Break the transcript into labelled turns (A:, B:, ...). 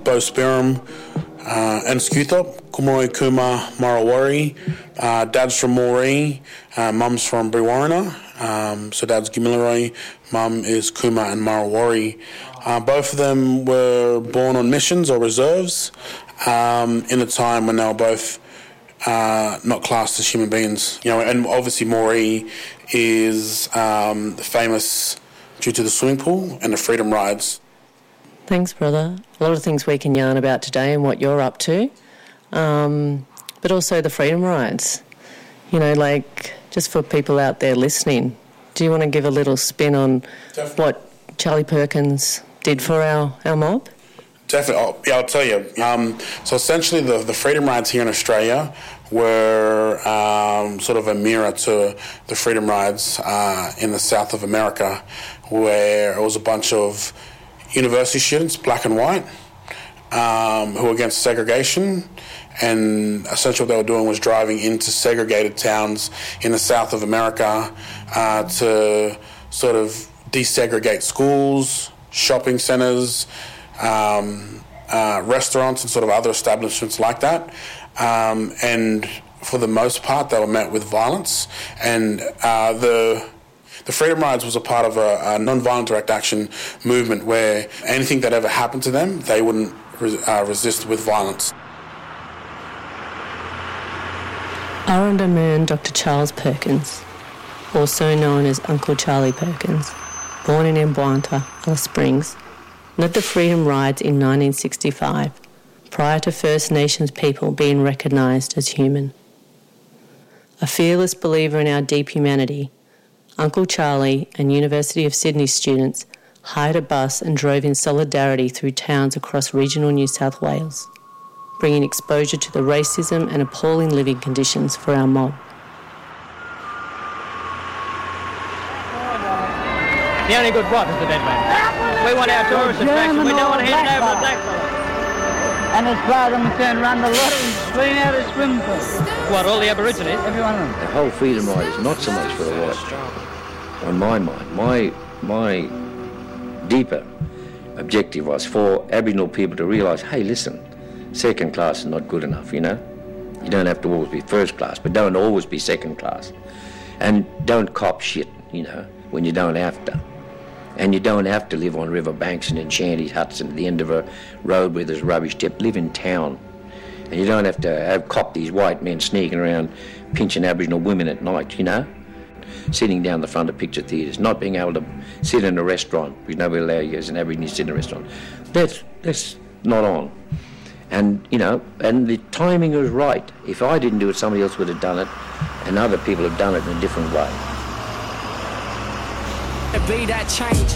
A: Bospirum, and Scuthop, Kumoi Kuma Marawari. Dad's from Moree, mum's from Brewarrina. So dad's Gimilaroi, mum is Kuma and Marawari. Both of them were born on missions or reserves in a time when they were both not classed as human beings. And obviously Moree is famous due to the swimming pool and the freedom rides.
B: Thanks, brother. A lot of things we can yarn about today and what you're up to, but also the freedom rides. Just for people out there listening, do you want to give a little spin on what Charlie Perkins did for our mob?
A: Definitely. I'll tell you. So essentially the freedom rides here in Australia were sort of a mirror to the freedom rides in the south of America, where it was a bunch of university students, black and white, who were against segregation, and essentially what they were doing was driving into segregated towns in the south of America to sort of desegregate schools, shopping centres, restaurants and sort of other establishments like that. And for the most part, they were met with violence. And the Freedom Rides was a part of a non-violent direct action movement where anything that ever happened to them, they wouldn't resist with violence.
B: Arundel Dr. Charles Perkins, also known as Uncle Charlie Perkins, born in Amboanta, Alice Springs, led the Freedom Rides in 1965, prior to First Nations people being recognised as human. A fearless believer in our deep humanity, Uncle Charlie and University of Sydney students hired a bus and drove in solidarity through towns across regional New South Wales, bringing exposure to the racism and appalling living conditions for our mob.
C: The only good what is the dead man? We want our tourist attraction. We don't want to hand it over to the black fella.
D: And his father turned around the lot and clean out his swimming pool.
C: What, all the Aborigines?
D: Every one of them.
E: The whole freedom ride is not so much for the white. On my mind, my deeper objective was for Aboriginal people to realise, hey, listen, second class is not good enough, You don't have to always be first class, but don't always be second class. And don't cop shit, when you don't have to. And you don't have to live on riverbanks and in shanty huts and at the end of a road where there's rubbish tip. Live in town. And you don't have to cop these white men sneaking around pinching Aboriginal women at night, Sitting down the front of picture theatres, not being able to sit in a restaurant, because nobody allows you as an Aborigine to sit in a restaurant. That's not on. And, and the timing was right. If I didn't do it, somebody else would have done it, and other people have done it in a different way.
F: Be that change.